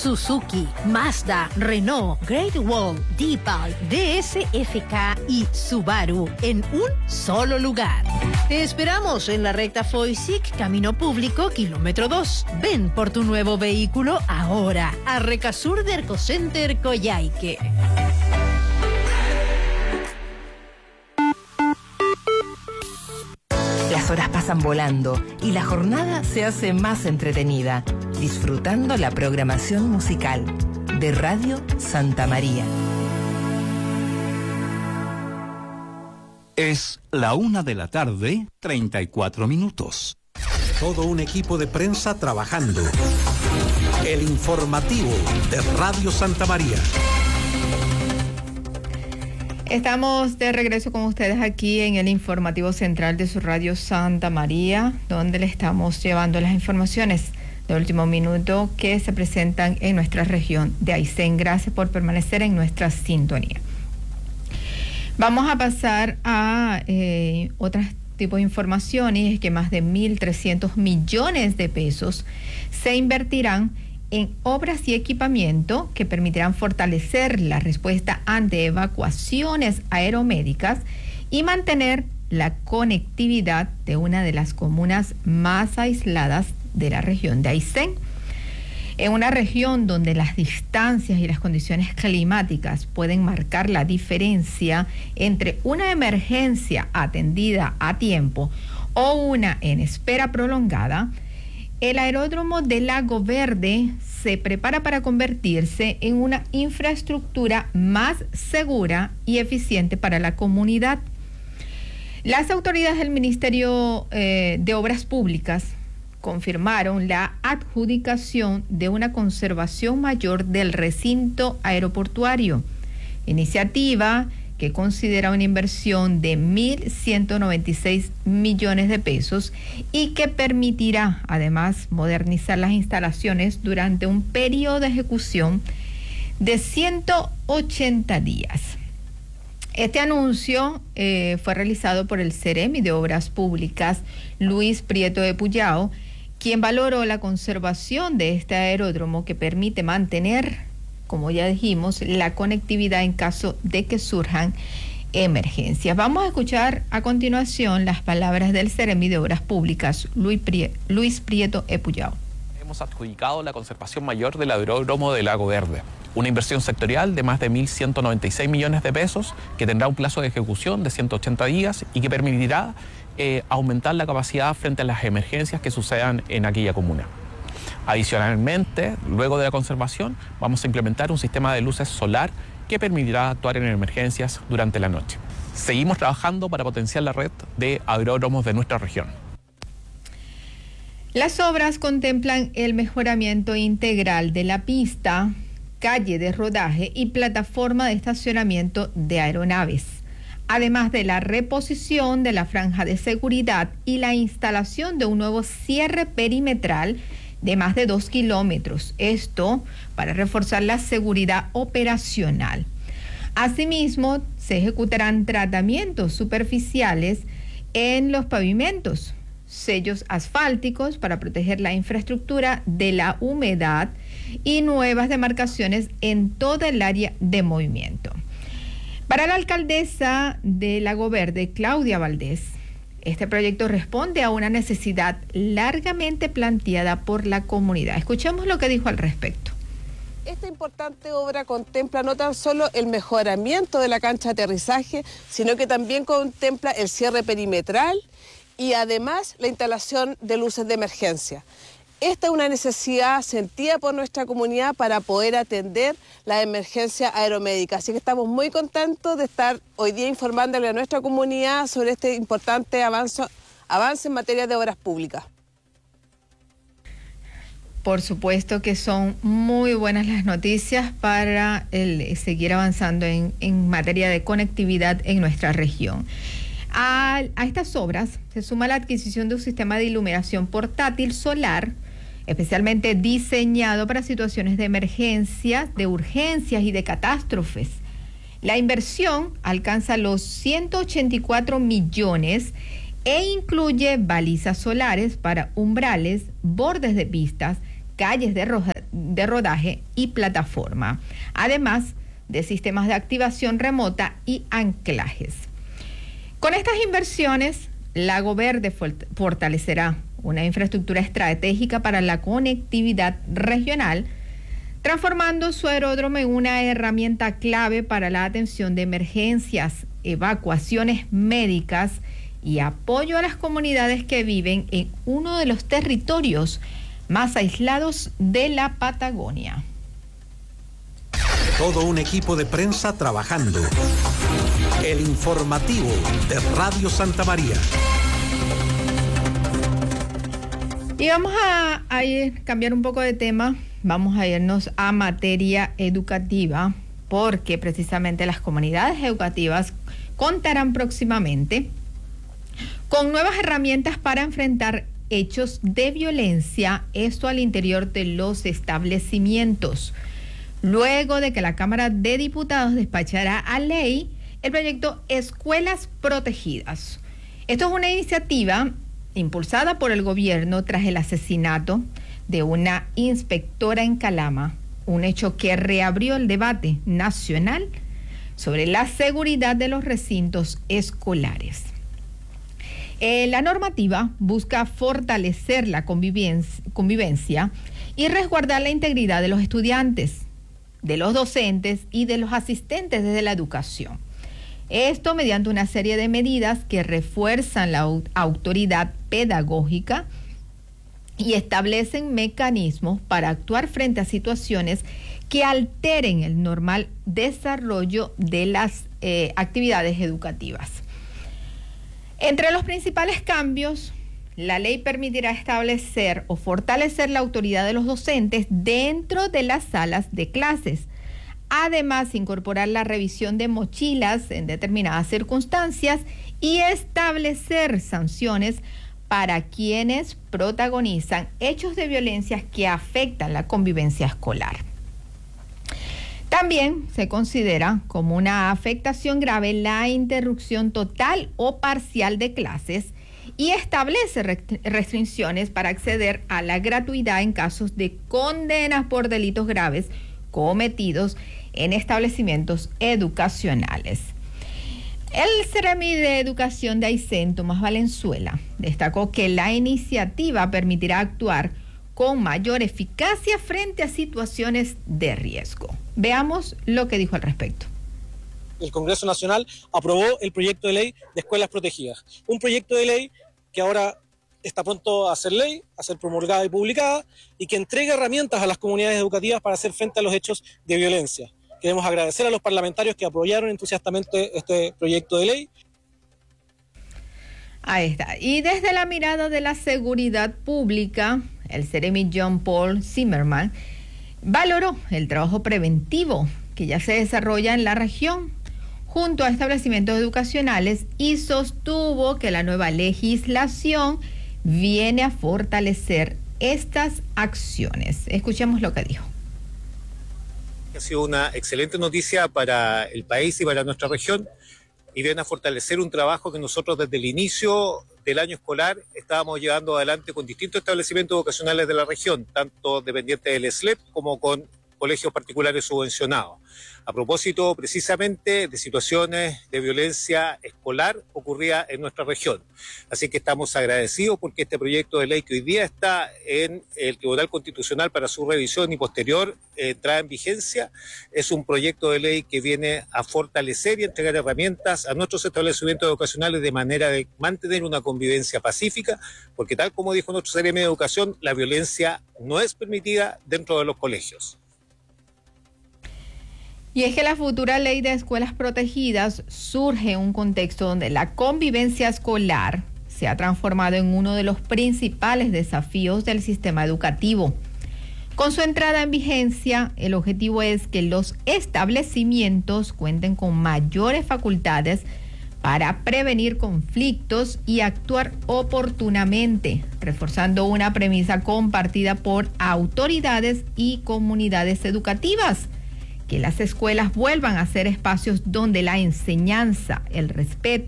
Suzuki, Mazda, Renault, Great Wall, Deepal, DSFK y Subaru en un solo lugar. Te esperamos en la recta Foysic, Camino Público, kilómetro 2. Ven por tu nuevo vehículo ahora a Recasur de Ercocenter Coyhaique. Las horas pasan volando y la jornada se hace más entretenida, disfrutando la programación musical de Radio Santa María. Es la 1:34 p.m. Todo un equipo de prensa trabajando. El informativo de Radio Santa María. Estamos de regreso con ustedes aquí en el informativo central de su Radio Santa María, donde le estamos llevando las informaciones de último minuto que se presentan en nuestra región de Aysén. Gracias por permanecer en nuestra sintonía. Vamos a pasar a otro tipo de información, y es que más de 1.300 millones de pesos se invertirán en obras y equipamiento que permitirán fortalecer la respuesta ante evacuaciones aeromédicas y mantener la conectividad de una de las comunas más aisladas de la región de Aysén. En una región donde las distancias y las condiciones climáticas pueden marcar la diferencia entre una emergencia atendida a tiempo o una en espera prolongada, el aeródromo de Lago Verde se prepara para convertirse en una infraestructura más segura y eficiente para la comunidad. Las autoridades del Ministerio de Obras Públicas confirmaron la adjudicación de una conservación mayor del recinto aeroportuario, iniciativa que considera una inversión de 1.196 millones de pesos y que permitirá además modernizar las instalaciones durante un periodo de ejecución de 180 días. Este anuncio fue realizado por el Ceremi de Obras Públicas, Luis Prieto de Puyao, quien valoró la conservación de este aeródromo que permite mantener, como ya dijimos, la conectividad en caso de que surjan emergencias. Vamos a escuchar a continuación las palabras del Ceremi de Obras Públicas, Luis Prieto Epuyao. Hemos adjudicado la conservación mayor del aeródromo de Lago Verde, una inversión sectorial de más de 1.196 millones de pesos que tendrá un plazo de ejecución de 180 días y que permitirá aumentar la capacidad frente a las emergencias que sucedan en aquella comuna. Adicionalmente, luego de la conservación, vamos a implementar un sistema de luces solar que permitirá actuar en emergencias durante la noche. Seguimos trabajando para potenciar la red de aeródromos de nuestra región. Las obras contemplan el mejoramiento integral de la pista, calle de rodaje y plataforma de estacionamiento de aeronaves, además de la reposición de la franja de seguridad y la instalación de un nuevo cierre perimetral de más de 2 kilómetros, esto para reforzar la seguridad operacional. Asimismo, se ejecutarán tratamientos superficiales en los pavimentos, sellos asfálticos para proteger la infraestructura de la humedad y nuevas demarcaciones en toda el área de movimiento. Para la alcaldesa de Lago Verde, Claudia Valdés, este proyecto responde a una necesidad largamente planteada por la comunidad. Escuchemos lo que dijo al respecto. Esta importante obra contempla no tan solo el mejoramiento de la cancha de aterrizaje, sino que también contempla el cierre perimetral y además la instalación de luces de emergencia. Esta es una necesidad sentida por nuestra comunidad para poder atender la emergencia aeromédica. Así que estamos muy contentos de estar hoy día informándole a nuestra comunidad sobre este importante avance en materia de obras públicas. Por supuesto que son muy buenas las noticias para seguir avanzando en materia de conectividad en nuestra región. A estas obras se suma la adquisición de un sistema de iluminación portátil solar, especialmente diseñado para situaciones de emergencias, de urgencias y de catástrofes. La inversión alcanza los 184 millones e incluye balizas solares para umbrales, bordes de pistas, calles de rodaje y plataforma, además de sistemas de activación remota y anclajes. Con estas inversiones, Lago Verde fortalecerá una infraestructura estratégica para la conectividad regional, transformando su aeródromo en una herramienta clave para la atención de emergencias, evacuaciones médicas y apoyo a las comunidades que viven en uno de los territorios más aislados de la Patagonia. Todo un equipo de prensa trabajando. El informativo de Radio Santa María. Y vamos a cambiar un poco de tema. Vamos a irnos a materia educativa, porque precisamente las comunidades educativas contarán próximamente con nuevas herramientas para enfrentar hechos de violencia, esto al interior de los establecimientos. Luego de que la Cámara de Diputados despachara a ley el proyecto Escuelas Protegidas. Esto es una iniciativa impulsada por el gobierno tras el asesinato de una inspectora en Calama, un hecho que reabrió el debate nacional sobre la seguridad de los recintos escolares. La normativa busca fortalecer la convivencia y resguardar la integridad de los estudiantes, de los docentes y de los asistentes desde la educación. Esto mediante una serie de medidas que refuerzan la autoridad pedagógica y establecen mecanismos para actuar frente a situaciones que alteren el normal desarrollo de las actividades educativas. Entre los principales cambios, la ley permitirá establecer o fortalecer la autoridad de los docentes dentro de las salas de clases. Además, incorporar la revisión de mochilas en determinadas circunstancias y establecer sanciones para quienes protagonizan hechos de violencia que afectan la convivencia escolar. También se considera como una afectación grave la interrupción total o parcial de clases y establece restricciones para acceder a la gratuidad en casos de condenas por delitos graves cometidos en establecimientos educacionales. El Ceremi de Educación de Aysén, Tomás Valenzuela, destacó que la iniciativa permitirá actuar con mayor eficacia frente a situaciones de riesgo. Veamos lo que dijo al respecto. El Congreso Nacional aprobó el proyecto de ley de escuelas protegidas. Un proyecto de ley que ahora está pronto a ser ley, a ser promulgada y publicada, y que entrega herramientas a las comunidades educativas para hacer frente a los hechos de violencia. Queremos agradecer a los parlamentarios que apoyaron entusiastamente este proyecto de ley. Ahí está. Y desde la mirada de la seguridad pública, el Ceremi John Paul Zimmerman valoró el trabajo preventivo que ya se desarrolla en la región junto a establecimientos educacionales y sostuvo que la nueva legislación viene a fortalecer estas acciones. Escuchemos lo que dijo. Ha sido una excelente noticia para el país y para nuestra región y viene a fortalecer un trabajo que nosotros desde el inicio del año escolar estábamos llevando adelante con distintos establecimientos educacionales de la región, tanto dependientes del SLEP como con colegios particulares subvencionados. A propósito precisamente de situaciones de violencia escolar ocurrida en nuestra región. Así que estamos agradecidos porque este proyecto de ley que hoy día está en el Tribunal Constitucional para su revisión y posterior entrada en vigencia, es un proyecto de ley que viene a fortalecer y entregar herramientas a nuestros establecimientos educacionales de manera de mantener una convivencia pacífica, porque tal como dijo nuestro Ceremi de Educación, la violencia no es permitida dentro de los colegios. Y es que la futura ley de escuelas protegidas surge en un contexto donde la convivencia escolar se ha transformado en uno de los principales desafíos del sistema educativo. Con su entrada en vigencia, el objetivo es que los establecimientos cuenten con mayores facultades para prevenir conflictos y actuar oportunamente, reforzando una premisa compartida por autoridades y comunidades educativas. Que las escuelas vuelvan a ser espacios donde la enseñanza, el respeto